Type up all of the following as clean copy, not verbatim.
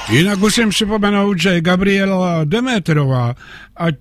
Jinak musím připomenout, že Gabriela Demetrová, ať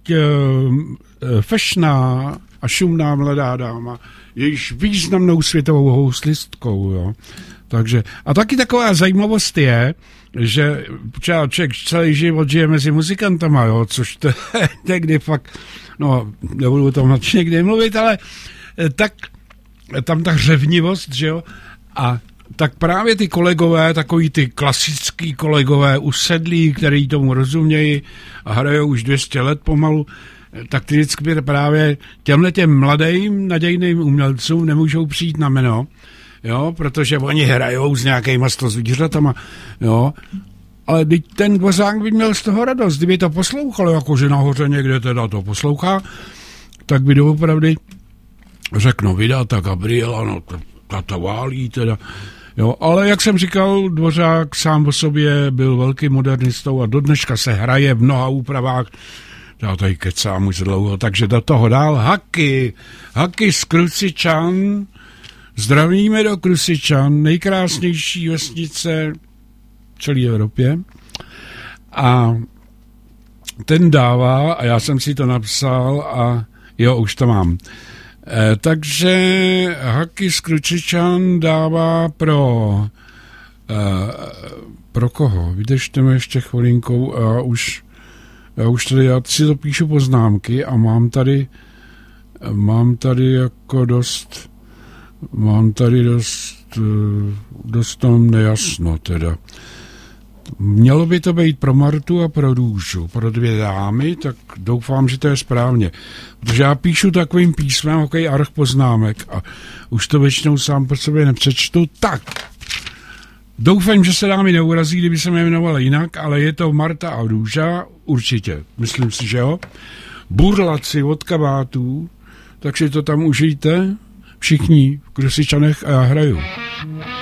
fešná a šumná mladá dáma, je již významnou světovou houslistkou, jo. Takže, a taky taková zajímavost je, že člověk celý život žije mezi muzikantama, jo, což to je někdy fakt, no, nebudu o tom někdy mluvit, ale tak tam ta hřevnivost, že jo, a tak právě ty kolegové, takový ty klasický kolegové usedlí, který tomu rozumějí a hrajou už 200 let pomalu, tak ty vždycky právě těmhletěm mladým nadějným umělcům nemůžou přijít na jméno, jo, protože oni hrajou s nějakýma zvířatama, jo, ale ten Dvořák by měl z toho radost, kdyby to poslouchal, jakože nahoře někde teda to poslouchá, tak by doopravdy řekl, vydá ta Gabriela, no ta válí teda, jo, ale jak jsem říkal, Dvořák sám o sobě byl velkým modernistou a do dneška se hraje v mnoha úpravách. Já tady kecám už dlouho, takže do toho dál. Haky z Krusičan. Zdravíme do Krusičan, nejkrásnější vesnice v celé Evropě. A ten dává, a já jsem si to napsal a jo, už to mám. Takže Haky z Krusičan dává pro koho? Vydržte mi ještě chvilinkou, já už tady, já si to píšu poznámky a mám tady jako dost tam nejasno teda. Mělo by to být pro Martu a pro Růžu, pro 2 dámy, tak doufám, že to je správně. Protože já píšu takovým písmem, takový arch poznámek a už to většinou sám po sobě nepřečtu. Tak, doufám, že se dámy neurazí, kdyby se mě jmenovala jinak, ale je to Marta a Růža, určitě, myslím si, že jo. Burlaci od kabátů, takže to tam užijte, všichni v Krusičanech a já hraju.